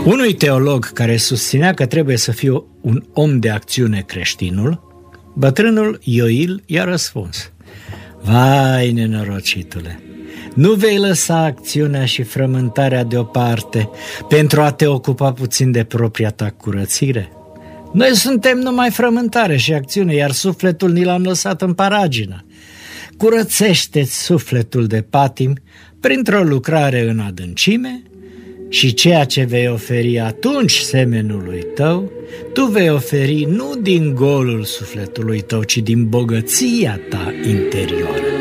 Unui teolog care susținea că trebuie să fie un om de acțiune creștinul, bătrânul Ioil i-a răspuns: vai, nenorocitule, nu vei lăsa acțiunea și frământarea deoparte pentru a te ocupa puțin de propria ta curățire? Noi suntem numai frământare și acțiune, iar sufletul ni l-am lăsat în paragină. Curățește-ți sufletul de patim printr-o lucrare în adâncime și ceea ce vei oferi atunci semenului tău, tu vei oferi nu din golul sufletului tău, ci din bogăția ta interioară.